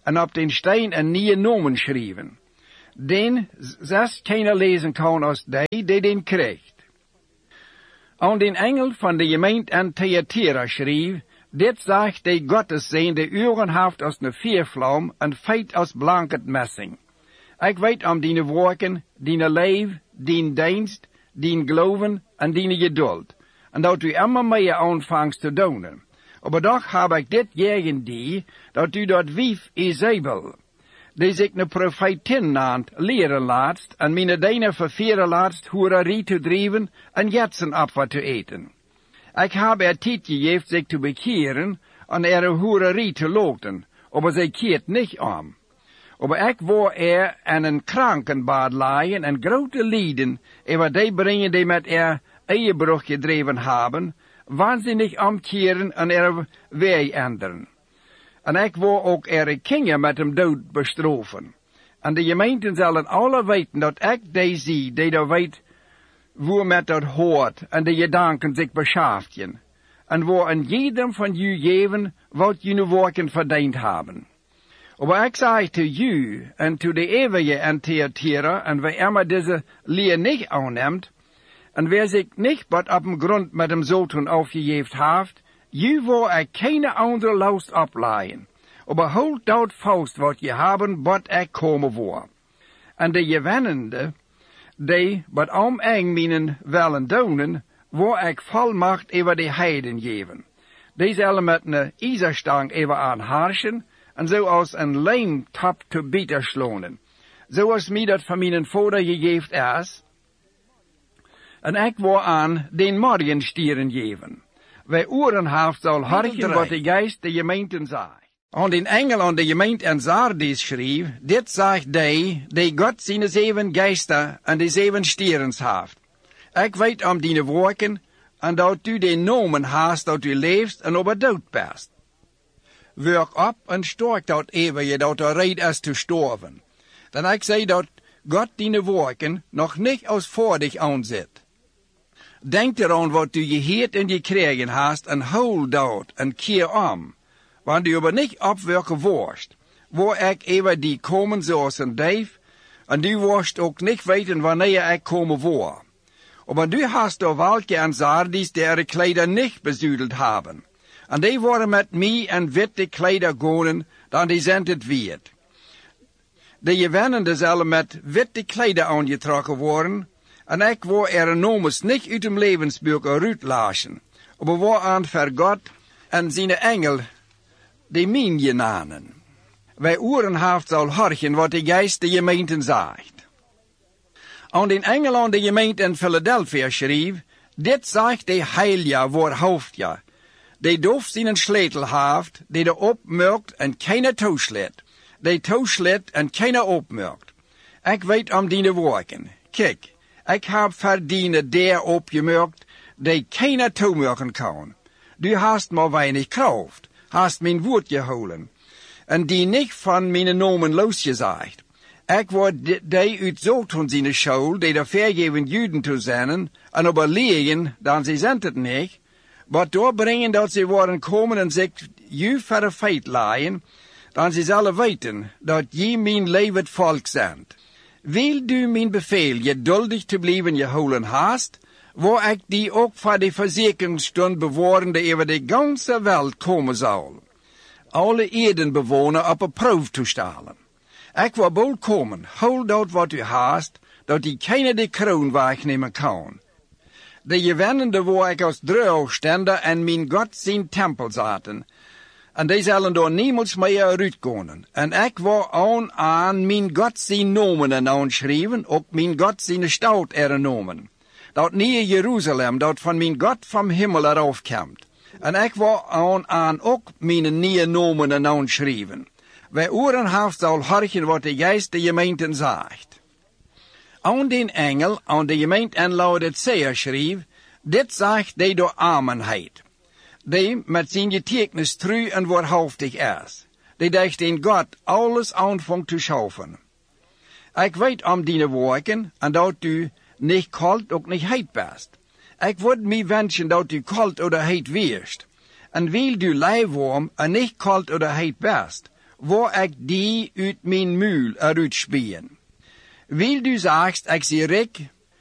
en op den steen een nieuwe nomen schrijven. Den zelfs keiner lezen kan als die den krijgt. Aan den engel van de gemeente aan Thyatira schreef, dit zegt die Gottes zijn de uren heeft als een vuurvlam en feit als blanket messing. Ik weet om die werken, die leven, die dienst, die geloven en die geduld. En dat u immer meer aanvangt te doen. Maar toch heb ik dit tegen die, dat u dat wief Isabel, die zich een profetin naant, leren laatst, en mijn dijnen ververen laatst hoererie te drijven en jetsen apfer te eten. Ik heb tijd gegeven zich te bekeren en hoererie te loten, maar zij keert niet om. Maar ik wou aan een krankenbad laaien en grote lijden, over die brengen die met eiebrug gedreven hebben, waanzinnig omkeren en wij änderen. En ik wou ook kinderen met hem dood bestrofen. En de gemeenten zullen alle weten dat ik die zie, die dat weet, hoe met dat hoort, en de gedanken zich beschaaften. En waar aan jedem van jullie geven, wat jullie werken verdiend hebben. Maar ik zeg te jullie, en to de eeuwige en Thyatira, en wie immer deze leer niet aanneemt, en wer zich niet wat op een grond met hem zoten afgegeven heeft, je wil er keine andere last opleiden. Maar houd dat vast wat je hebben, wat ik komen voor. En de gewennende, die wat om eng minen willen doen, wil ik volmacht over de heiden geven. Die zullen met een ijzerstang over aan harschen, en zoals een lijmtap te bieten slonen. Zoals mij dat van mijn vader gegeven is. En ik wil aan den morgenstieren geven. Wij oren heeft zal harken wat de geest de gemeenten zei. Aan den engel aan de gemeente en Sardis schreef, dit zegt die God zijn 7 geesten en de 7 stierens heeft. Ik weet om die werken, en dat u de nomen haast dat u leeft en op het dood best. Werk op en stork dat eeuwige dat er reed is te sterven. Dan ik zei dat God die werken nog niet als voor dich aanzet. Denk eraan wat u geheerd en gekregen hast en hou dat en keer om. Want u aber niet opwerken worst, waar ik even die komen zoals een duif, en du worst ook niet weten wanneer ik komen voor. Maar du hast door welke en Sardis die kleider niet bezuideld hebben. En die worden met mij en witte kleider gonen, dan die zijn het weert. De gewennende zullen met witte kleider aangetrokken worden, en ik wil nomes niet uit hem levensboek eruit lachen, maar waar aan voor God en zijn engel die min genanen. Wij oren heeft zal horchen wat de geest de gemeenten zegt. Aan den engel aan de gemeente in Philadelphia schreef, dit zegt de heilige voor hoofdja, die doof zijn sletel heeft, die de opmerkt en keine toeslet, die toeslet en keine opmerkt. Ik weet om die werken. Kijk, ik heb verdienen der opgemerkt, die keine toemerken kan. Du hast maar weinig kracht, hast mijn woord gehouden, en die niet van mijn nomen losgezegd. Ik word die uit zoten zijn school, die de vergeven Juden te zijn, en overlegen, dan ze zijn het niet, maar doorbrengen dat ze worden komen en zich je voor de feit laaien, dan ze zullen weten dat je mijn levend volk bent. Wil du mijn bevel geduldig te blijven gehouden hast, waar ik die ook voor de verzekeringsstund bewarende over de ganze wereld komen zal. Alle erdenbewoners op een proef te stellen. Ik wil bol komen, hou dat wat u haast, dat die keine de kroon wegnemen kan. De gewennende waar ik als droogstender en mijn God zijn tempel zaten, en die zullen door niemals meer uitkomen. En ik wil aan mijn God zijn nomen aanschrijven, ook mijn God zijn stad ernomen. Dat nieuwe Jeruzalem, dat van mijn God van hemel eraf komt. En ik wil aan ook mijn nieuwe nomen aanschrijven. Wij oren heeft zal horchen wat de geest de gemeenten zegt. Aan den engel, aan de gemeente en Laodicea schreef, dit zegt die door amenheid. Die met zijn getekens trouw en waarhaftig is. Die dacht in God alles aanvangt te schaffen. Ik weet om die werken en dat u niet kalt ook niet heet best. Ik word mij wensen dat u kalt oder heet weerst. En wil du lijfworm en niet kalt oder heet best. waar ik die uit mijn muil eruit spien. Wil du sagst, ik zie rik,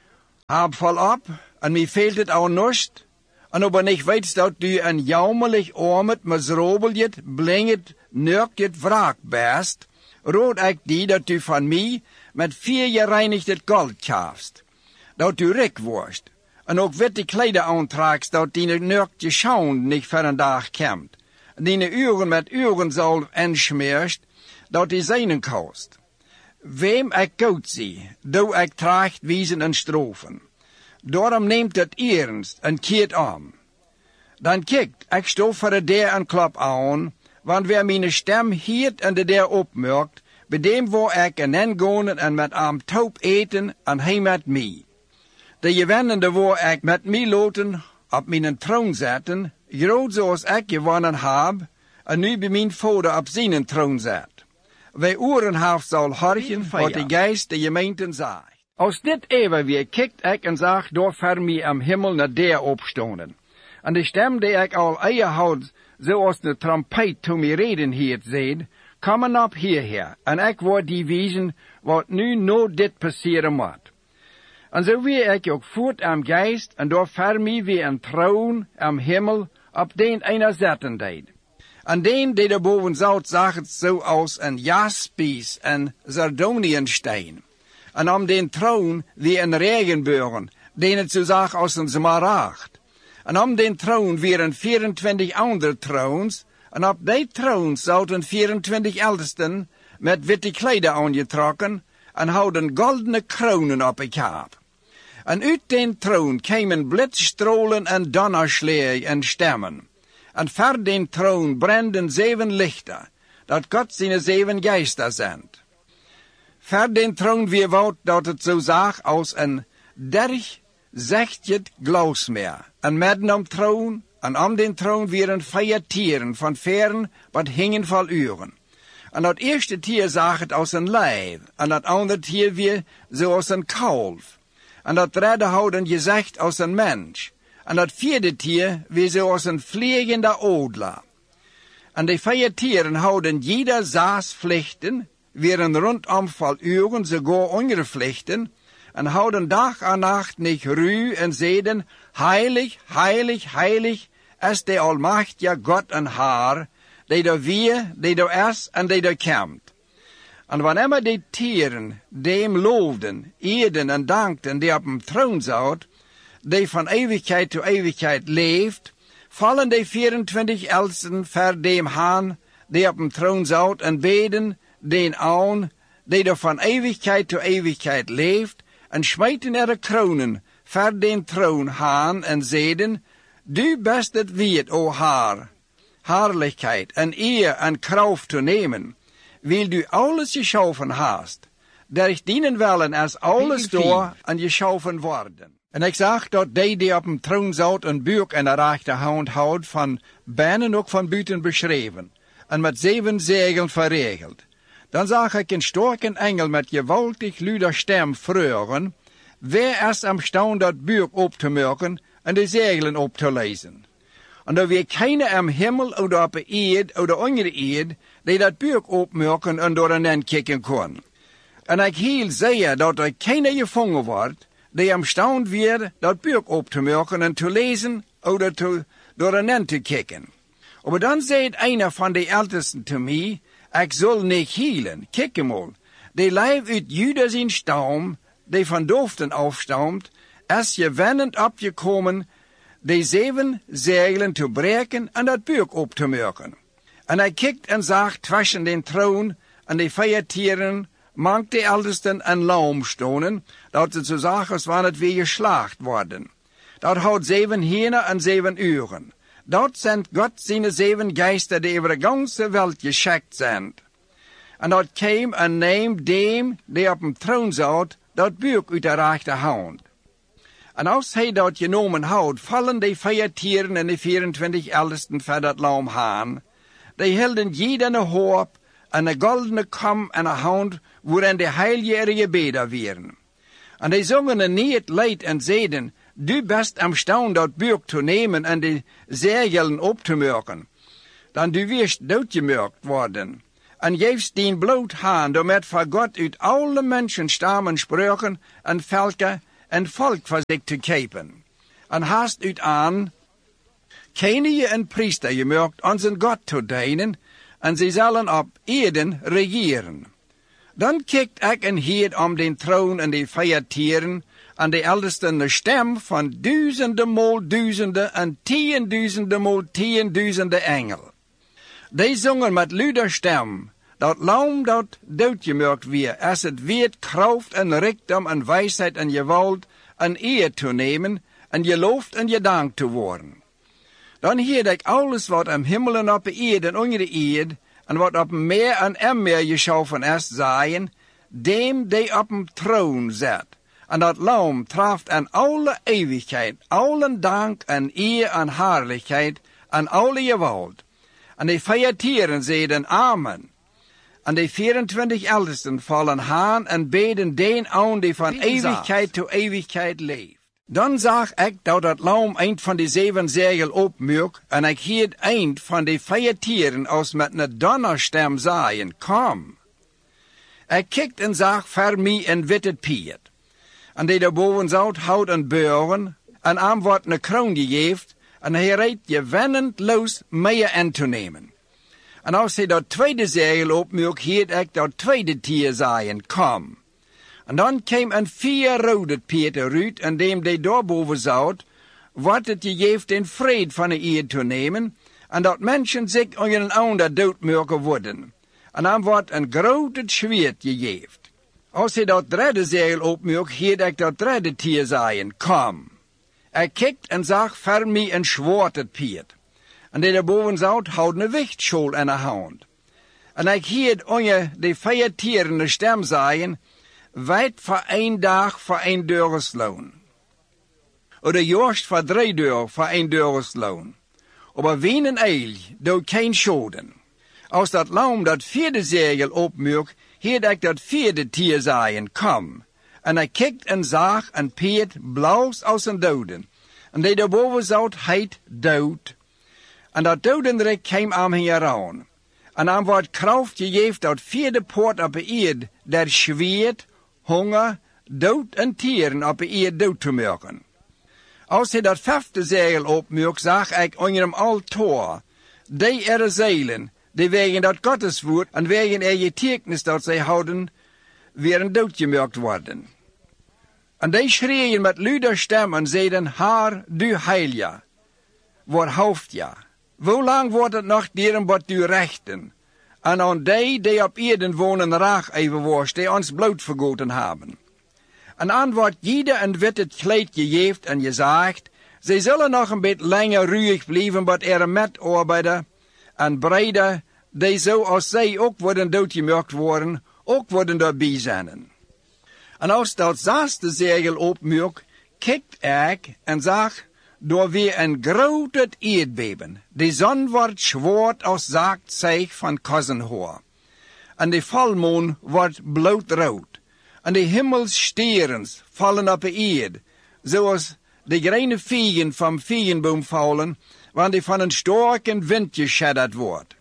heb vol op, en mij fehlt het al nust, en aber nicht weet dat du een jammerlich armet, miserabeljet, blinget, nurkjet wraak best, rood ik die dat du van mij met 4 gereinigd gold kaufst, dat du rik worst, en ook witte kleider aantragst, dat die nurkje schaun niet voor een dag komt, en die uren met urenzalf enschmeerst, dat die zijnen kost. Wem ik goud zie, doe ik tracht wijzen en strofen. Daarom neemt het ernst en keert om. Dan kijkt, ik stof voor de deur en klap aan, want wer mijn stem hiert en de deur opmerkt, bij dem waar ik en gaan en met am taub eten en hij met mij. De gewennende waar ik met mij loten op mijn troon zetten, groot zoals ik gewonnen heb, en nu bij mijn vader op zijn troon zet. Wij oren heeft zal horchen wat de geest de gemeenten zegt. Als dit even weer kijkt ik en zag door voor mij am hemel naar der opstonden. En de stem die ik al eier houd, zoals de trompet toen mij reden hiert zeid, komen op hierher, en ik word die wezen wat nu nooit dit passeren moet. En zo weer ik ook voort am geest, en door voor mij weer een troon am hemel, op den einer zetten deed. En den die daarboven zout zag het zo als een jaspis en sardoniensteen. En om den troon weer een regenbogen, den het zo zag als een smaragd. En om den troon weer een 24 andere troons, en op die troons zouden 24 eldesten met witte kleider aangetrokken, en houden goldene kronen op ik heb. En uit den troon kwamen blitzstrolen en donnerslag en stemmen. En voor den troon branden 7 lichten, dat God zijn 7 geister zendt. Voor den troon weer woud dat het zo zag als een 30 glausmeer. En midden om troon, en om den troon weer een 4 tieren van veren, wat hingen vol uren. En dat eerste tier zag het als een lijf, en dat andere tier weer zoals een kalf. En dat derde houden gezicht als een mens. En dat 4e tier weer zoals een vliegende odler. En de 4 tieren houden jeder 6 vlechten, weer een rondom vol uren, sogar andere vlechten, en houden dag en nacht niet ruw en zeiden, heilig, heilig, heilig, is de almachtige God en Haar, die er weer, die er is en die er komt. En wanneer die tieren dem loofden, eerden en dankten die op hem troon zat, die van eeuwigheid tot eeuwigheid leeft, vallen de 24 elsten voor dem haan, die op hem troon zat, en beden den aan, die er van eeuwigheid tot eeuwigheid leeft, en smijten er kronen voor den troon haan, en zeiden, du best het weet, o Haar, heerlijkheid en eer en kracht te nemen, wil du alles geschaffen hast, der dienen willen als alles door en geschaffen worden. En ik zag dat die op een troon zat een buik in de rechterhand houdt, van binnen ook van buiten beschreven, en met 7 zegelen verregeld. Dan zag ik een sterke engel met gewaltig luider stem freuren, wer is am staan dat buik op te merken en de zegelen op te lezen. En er weer keine am hemel oder op de eerd oder onder de eerd, die dat buik opmerken en door een kijken kon. En ik heel zeer dat er keine gevangen wordt, die am staan weer dat buik op te merken en te lezen oder door een te kijken. Maar dan zei einer van de ältesten te mij, ik zal niet hielen, kijk mal, die lijf uit Juda zijn stam, die van dooften afstamt, is je wennend opgekomen, de 7 zegelen te breken en dat buik op te merken. En hij kijkt en zag tussen den troon en de 4 tieren, mank de eldesten en lam stonen, dat het zo zag als wanneer het weer geslacht worden. Dat houdt 7 henen en 7 uren. Dat zijn God zijn 7 geister die over de ganze wereld geschickt zijn. En dat kwam en neemt dem die op een troon zat, dat buik uit de rechterhand. En als hij dat genomen houdt, vallen de 4 tieren en de 24 eldesten voor dat lam haan. Die hielden jeder een hoop en een goldene kam en een hand, waarin de heilige gebeden werden. En die zongen een niet leid en zeiden, du best am staan dat buik te nemen en de zegelen op te merken. Dan du wirst doodgemerkt worden. en geefst dien bloed haan, door met van God uit alle mensen stammen, spreuken en velken en volk voor zich te kepen. En haast uit aan, kenne je een priester, je mögt onze God te dienen, en ze zullen op Eden regeren. Dan kijkt ik en heerd om den troon en de 4 tieren, en de eldesten de stem van duizenden maal duizenden en 10.000 maal 10.000 engel. Die zongen met luider stem, dat laum dat doodgemerkt weer, als het weet kracht en rijkdom en wijsheid en geweld en eer te nemen, en geloofd en gedankt te worden. Dan heerde ik alles wat am hemel en op de eerd en onder de eerd, en wat op meer en meer geschaffen is, zeggen, dem die op een troon zit. En dat laum traft aan alle eeuwigheid, alle dank en eer en heerlijkheid, en alle geweld. En de 4 tieren zeiden amen. En de 24 eldesten vallen haan en beden den aan die van eeuwigheid tot eeuwigheid leeft. Dan zag ik dat het laum eind van de 7 zegel opmerk, en ik hield eind van de 4 tieren als met een donnerstem zeggen, kom. Ik kijkt en zag voor mij een witte piet. En die daarboven zout hout en beuren, en aan wordt een kroon gegeven, en hij rijdt je wennend los mee in te nemen. En als hij dat tweede zegel opmerk, hield ik dat tweede tier zeggen, kom. En dan kwam een 4 rode piet eruit, en dem die daarboven zout, wordt het gegeven in vrede van de eer te nemen, en dat mensen zich onder een ander doodmerken worden. En dan wordt een grote zwaard gegeven. Als hij dat derde zegel opmerk, hield ik dat derde tier zeggen, kom. Ik kijkt en zag voor mij een zwarte piet. En die daarboven zout houden een wichtschool in de hand. En ik hield onder de 4 tieren de stem zeggen, wijd voor 1 dag voor 1 deursloon. Oder juist voor 3 dagen voor 1 deursloon. Aber wien een eil, doet geen schoden. Als dat laum dat 4e zegel opmerk, hield ik dat 4e tier zeggen, kom. En ik kijkt en zag een piet blauws als een doden. En die daarboven zout heet dood. En dat dodenrijk kwam aan hem heran. En aan wordt kracht gegeven dat 4e poort op de eerd, der zweert, honger, dood en tieren op de eerd dood te maken. Als hij dat 5e zegel opmerk, zag ik onder hem altaar, die er zeilen, die wegen dat Gottes woord en wegen er getekens dat zij houden, weer doodgemerkt worden. En die schreeuwen met luider stem en zeiden, Haar, du heilige, waar hoofd ja? Hoe lang wordt het nog deren wat du rechten? En aan die op Eden wonen raag even worst, die ons bloed vergoten hebben. En aan wordt ieder een witte kleed gegeven en gezegd, zij zullen nog een beetje langer ruig blijven, wat er met arbeiden en breiden, die zoals zij ook worden doodgemerkt worden, ook worden daarbij zijn. En als dat 6e zegel opmerk, kijkt ik en zag, door weer een groot aardbeben. De zon wordt zwart als zaakt zeeg van kossenhoor. En de volmaan wordt bloedrood. En de hemelssterens vallen op de eerd, zoals de kleine vegen van veenboom vallen, wanneer die van een sterke wind geschadderd wordt.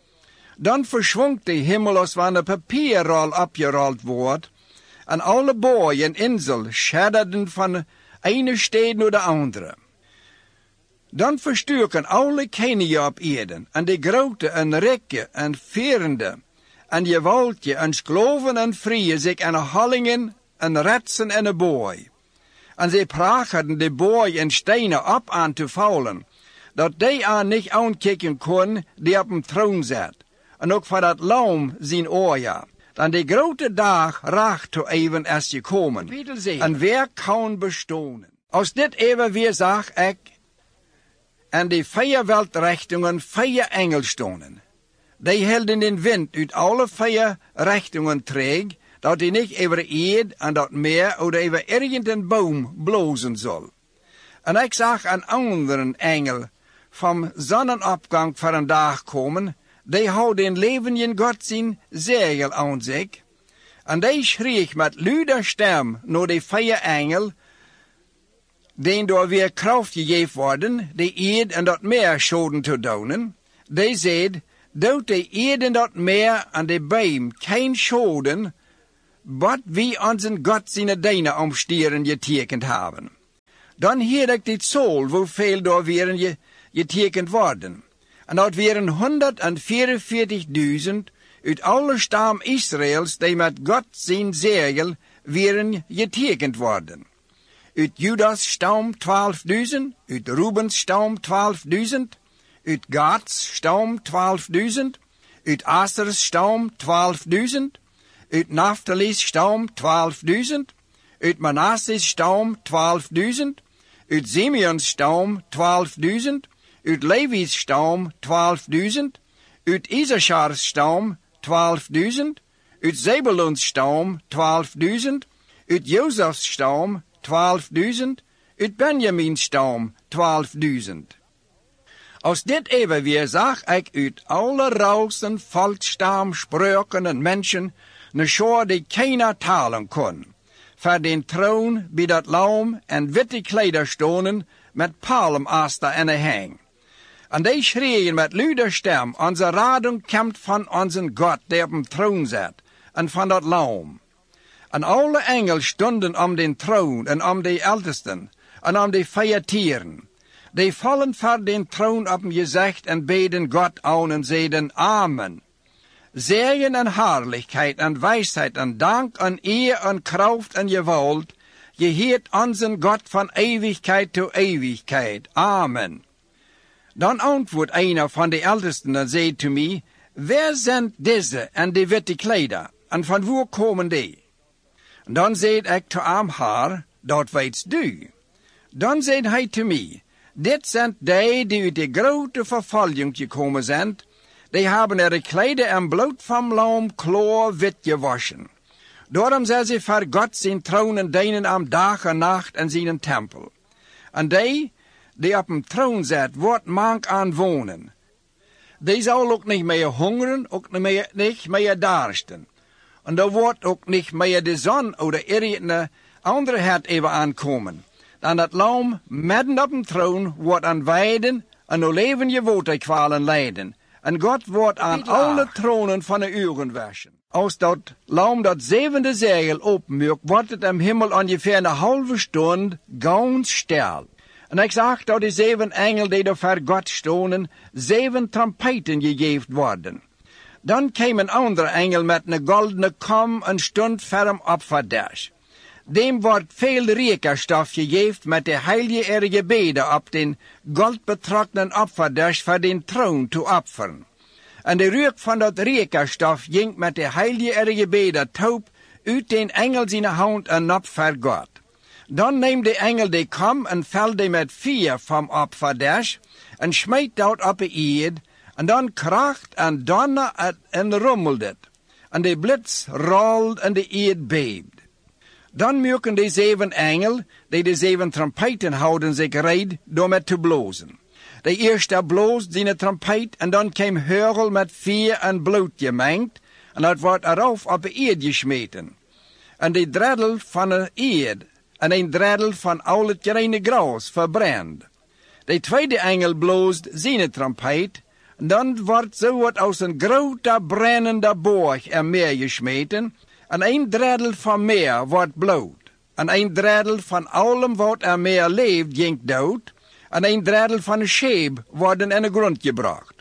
Dan verschwonk de hemel als wanneer een papierrol opgerold wordt, en alle boy en insel schadderden van ene stad naar de andere. Dan verstuurken alle koningen op Eden, en de grote en rijke en verende, en gewaltje en skloven en vrije zich aan de hallingen en retsen en de boy. En zij prachten de boy en stenen op aan te vallen, dat die aan niet aankijken kon die op een troon zat, en ook voor dat laum zijn oorja. Dan de grote dag racht te even is gekomen, en wer kan bestonen. Als dit even weer zag ik, en de 4 weltrichtingen 4 engel stonden. Die hielden den wind uit alle 4 richtingen treeg, dat hij niet over eerd en dat meer of over irgendein boom blozen zal. En ik zag een andere engel van zonnenopgang voor een dag komen, die houdt den levenden God zijn zegel aan zich, en die schreef met luider stem naar de 4 engel, die door weer kracht gegeven worden, de eerd en dat meer zouden te doen. Die zei, doet de eden dat meer aan de beim geen schoden, wat wie onze God zijn deine omstieren getekend hebben. Dan hier ik dit zool, hoeveel daar weer getekend worden. En dat waren 144.000 uit alle stam Israëls, die met God zijn zegel waren getekend worden. Uit Judas stam 12.000, uit Rubens stam 12.000, uit Gads stam 12.000, uit Asers stam 12.000, uit Naphtali's stam 12.000, uit Manasses stam 12.000, uit Simeons stam 12.000, uit Levi's stam 12.000, uit Issachar's stam 12.000, uit Zebulons stam 12.000, uit Jozef's stam 12.000, uit Benjamin's stam 12.000. Als dit even weer zag ik uit alle rausen, volkstam, spreuken en mensen een schor die keiner talen kon. Voor den troon bij dat laum en witte kleider stonden met palmaster en een hang. En die schreeuwen met luider stem, onze radung komt van onze God die op dem troon zit, en van dat laum. En alle engelen stonden om den troon en om de ältesten en om de feiertieren. Die vallen voor den troon op hem gezicht en beden God aan en zeiden Amen. Zegen en herrlichkeit en wijsheid en dank en eer en kracht en gewalt, geheert onze God van eeuwigheid tot eeuwigheid. Amen. Dan antwoordt einer van de ältesten en zei te mij, wer zijn deze en de witte kleider, en van waar komen die? Dan zei ik te hem haar, dat weet du. Dan zei hij te mij, dit zijn die uit de grote vervolging gekomen zijn, die hebben ihre kleider en bloed van laum kloor wit gewaschen. Daarom zijn ze voor God zijn troon dienen am dag en nacht in zijn tempel. En die op een troon zit, wordt mank aan wonen. Die zal ook niet meer hongeren, ook niet meer darsten. En er wordt ook niet meer de zon oder irgendeine andere het even aankomen. Dan dat laum midden op een troon wordt aan weiden en o levende waterkwalen lijden. En God wordt aan alle tronen van de uren waschen. Als dat laum dat zevende zegel openmuurt, wordt het am hemel ongeveer een halve stund ganz stil. En ik zag dat de 7 engelen die er voor God stonden, 7 trompeten gegeven worden. Dan kwam een andere engel met een goldene kom en stond voor hem op verderf. Dem wordt veel rekenstof gegeven met de heilige gebeden op den goldbetrokkenen opverderf voor den troon te offeren. En de reuk van dat rekenstof ging met de heilige gebeden taub uit den engel zijn hand en op voor God. Dan neemt de engel de kom en velde met vuur van opverderf en smijt dat op de eerd. En dan kracht en donder en rommelt het. En de blitz rolt en de eerd beeft. Dan merken de 7 engelen, die de 7 trompeten houden, zich reed door met te blozen. De eerste bloost zijn trompet en dan kwam hurl met vuur en bloed gemengd. En dat wordt erop op de eerd gesmeten. En de dreddel van de eerd en een dreddel van al het gereine gras verbrand. De tweede engel bloost zijn trompet. Dan wordt zo wat als een grote brennende borg er meer gesmeten, en een dreddel van meer wordt bloed, en een dreddel van allem wat er meer leeft ging dood, en een dreddel van een scheep worden in de grond gebracht.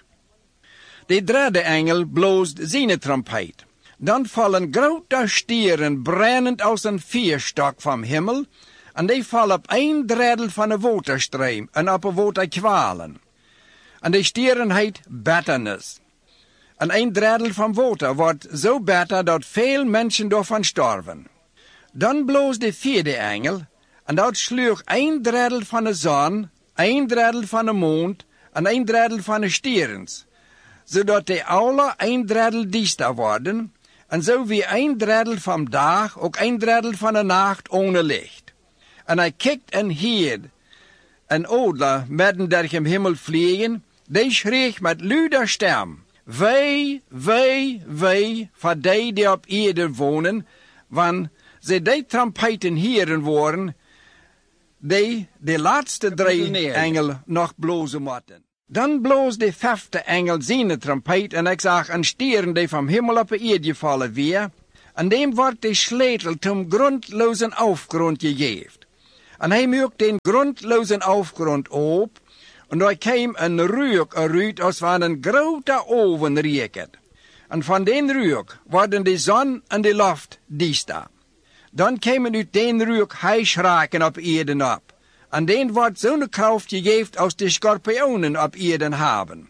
De derde engel bloost zijn trompet. Dan vallen grote stieren brennend als een vuurstok van hemel, en die vallen op een dreddel van een waterstream en op een waterkwalen. En de stieren heet bitterness. En een dreddel van water wordt zo bitter dat veel mensen daarvan sterven. Dan bloos de vierde engel, en dat sloeg een dreddel van de zon, een dreddel van de mond en een dreddel van de stierens, zodat die alle een dreddel diester worden, en zo wie een dreddel van dag ook een dreddel van de nacht ohne licht. En hij kijkt en hierd, en odler midden der im hemel vliegen, die schreef met luider stem, wee, wee, wee, voor die op aarde wonen, want ze die trompeten heren worden, die de laatste 3 engel nog blozen moeten. Dan bloos de 5e engel zijn trompet en ik zag een stieren die van hemel op de aarde gevallen weer. En dem wordt de sleutel zum grundlosen afgrond gegeven. En hij maakt den grundlosen afgrond op. En daar kwam een reuk eruit als van een grote oven riekend. En van den reuk worden de zon en de lucht dichter. Dan kwamen uit den reuk hijschraken op aarde op. En den wordt zo'n kracht gegeven als de schorpionen op aarde hebben.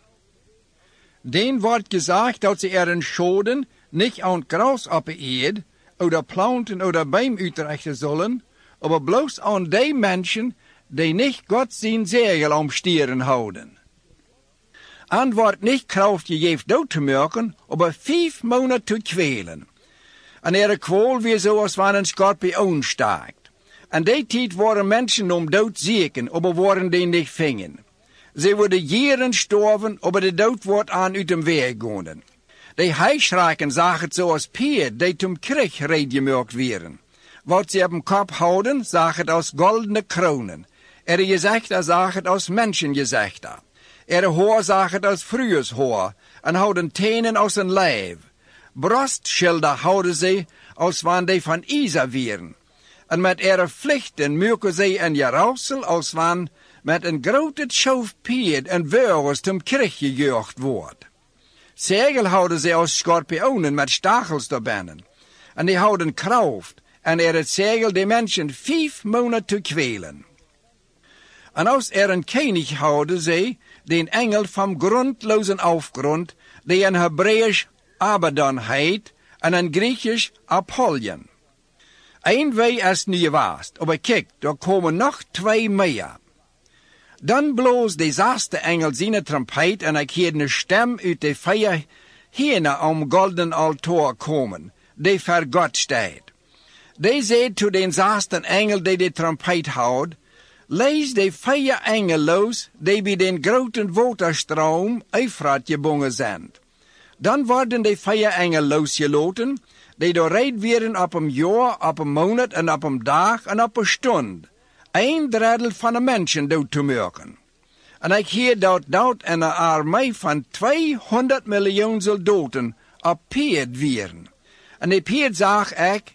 Den wordt gezegd dat ze een schoden niet aan gras op de aarde, oder planten oder beim uitrichten zullen, aber bloos aan die mensen die niet God zijn zegel omstieren houden. En wordt niet kracht gegeven dood te maken, aber 5 maanden te kwelen. En kwal weer zoals van een schorpioen staakt. En die tijd waren mensen om dood zieken, aber worden die niet vingen. Ze worden jaren sterven, aber de dood wordt aan uit hem weg gaan. Die hijschraken zagen het zoals peer, die zum Krieg reedgemerkt werden. Wat ze op hem kop houden, zag het als goldene kronen. Gezichten zag het als mensengezichten. Haar zag het als vrouwshaar, en houden tenen als een lijf. Brostschilder houden ze als wanneer die van ijzer waren. En met vlichten maken ze een geraussel als wanneer met een grote schoofpeer en wurgers zum Krieg gejucht wordt. Zegel houden ze als schorpionen met stachels erbinnen. En die houden kracht, en het zegel de mensen 5 maanden te kwelen. En als een koning houden ze den engel van grundlosen afgrond, die een Hebreeuws Abaddon heet, en een Griechisch Apollyon. Eén wij is nu vast, maar kijk, er komen nog 2 meer. Dan bloos de 6e engel zijn trompet en ik hoorde een stem uit de 4 henen om golden altaar komen, die voor God staat. Die zei to den 6e engel die de trompet houdt, lees de 4 engel los, die bij den groten waterstroom Eufrat gebonden zijn. Dan worden de 4 engel losgelaten, die doorrijd werden op een jaar, op een maand en op een dag en op een stund. 1/3 van de mensen dood te maken. En ik hoor dat een armee van 200 miljoen soldaten op paard werden. En die paard zag ik,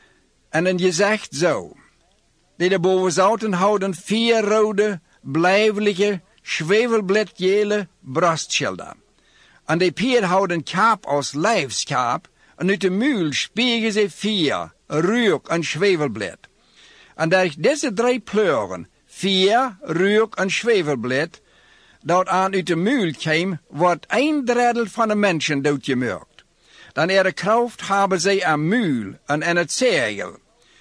en je zegt zo, die de boven zouden houden 4 rode, blijvelijke, zwevelbladgele brostschilder. En die paard houden kaap als lijfskaap, en uit de muil spiegen ze 4, reuk en zwevelblad. En door deze 3 pleuren, 4, reuk en zwevelblad, dat aan uit de muil kwam, wordt 1/3 van de mensen doodgemerkt. Dan kracht hebben ze een muil en het zegel.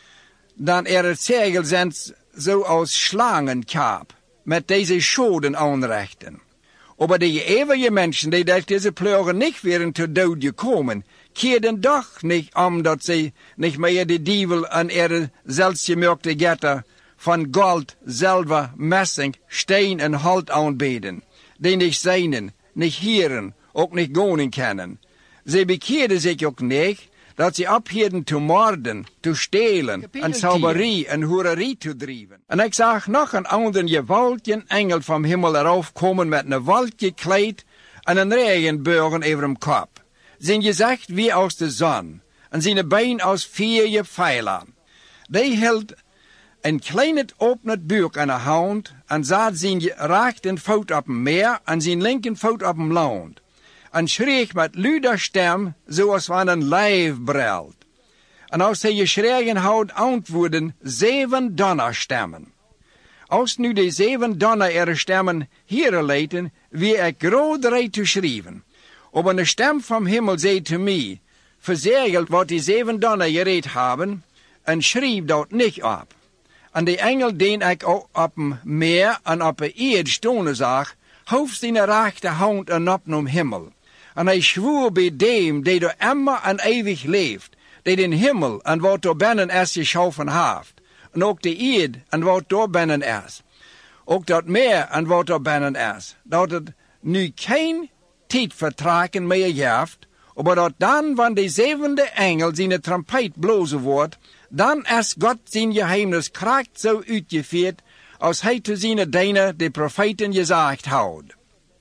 Dan het zegel zijn zoals slangenkaap, met deze schoden aanrichten. Maar de eeuwige mensen die door deze pleuren niet werden te dood gekomen, keerden doch niet omdat ze niet meer de duivel en zelfgemerkte getter van gold, zilver, messing, steen en hout aanbeden, die niet zijn, niet hieren, ook niet gaan kennen. Ze bekeerden zich ook niet, dat ze ophielden te moorden, te stelen, en sauberie en hoererie te drijven. En ik zag nog een ander gewaltige engel van hemel eraf komen met een wolk gekleed en een regenbogen over hem kop. Zijn gezicht wie als de zon, en zijn been als 4 pijlen. Die hield een klein opnet buik aan de hand, en zat zijn rechtervoet op een meer en zijn linkervoet op een land. En schreef met luider stem, zoals van een lijf brelt. En als hij geschreven houdt, antwoorden 7 donnerstemmen. Als nu de 7 donnerstemmen hier leiden, wie ik groot te schrijven. Maar een stem van hemel zei te mij, verzegeld wat die 7 donner gereed hebben, en schreef dat niet op. En de engel die ik op een meer en op een aarde stonden zag, hoofd zijn rechterhand en op naar hemel. En hij zwoer bij dem die door immer en eeuwig leeft, die den hemel en wat door binnen is geschaffen heeft, en ook de aarde en wat door binnen is, ook dat meer en wat door binnen is, dat het nu geen tijdvertragen meer heeft, maar dat dan, wanneer de 7e engel zijn trompet blozen wordt, dan is God zijn geheimnis kracht zo uitgevoerd, als hij te zijn dienen de profeten gezegd houdt.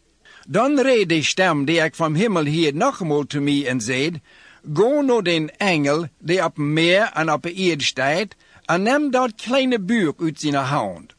Dan reed de stem die ik van hemel hield nogmaals te mij en zeid, go naar den engel die op een meer en op een eerd staat, en neem dat kleine buik uit zijn hand.